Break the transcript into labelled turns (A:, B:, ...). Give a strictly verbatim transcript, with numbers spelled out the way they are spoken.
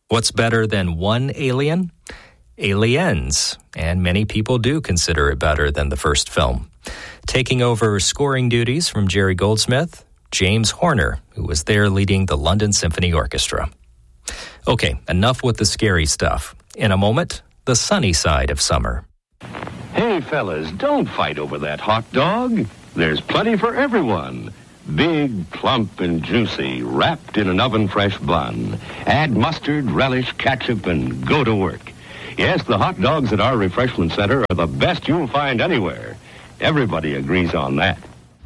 A: What's better than one Alien? Aliens, and many people do consider it better than the first film. Taking over scoring duties from Jerry Goldsmith, James Horner, who was there leading the London Symphony Orchestra. Okay, enough with the scary stuff. In a moment, the sunny side of summer.
B: Hey, fellas, don't fight over that hot dog. There's plenty for everyone. Big, plump, and juicy, wrapped in an oven-fresh bun. Add mustard, relish, ketchup, and go to work. Yes, the hot dogs at our refreshment center are the best you'll find anywhere. Everybody agrees on that.